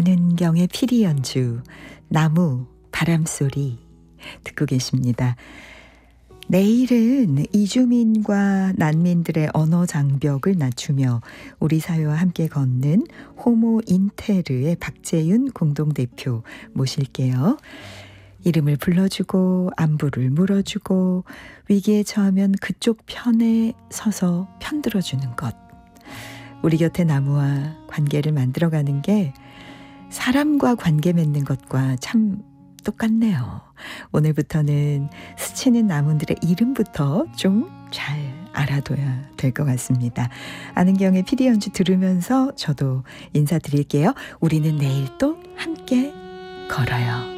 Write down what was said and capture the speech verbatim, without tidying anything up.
안은경의 피리 연주, 나무, 바람소리 듣고 계십니다. 내일은 이주민과 난민들의 언어 장벽을 낮추며 우리 사회와 함께 걷는 호모 인테르의 박재윤 공동대표 모실게요. 이름을 불러주고 안부를 물어주고 위기에 처하면 그쪽 편에 서서 편들어주는 것. 우리 곁에 나무와 관계를 만들어가는 게 사람과 관계 맺는 것과 참 똑같네요. 오늘부터는 스치는 나무들의 이름부터 좀 잘 알아둬야 될 것 같습니다. 안은경의 피리 연주 들으면서 저도 인사드릴게요. 우리는 내일 또 함께 걸어요.